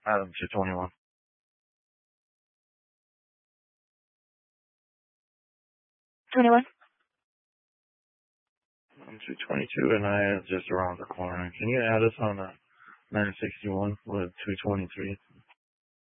Adam 221. I'm 222 and I is just around the corner. Can you add us on 961 with 223?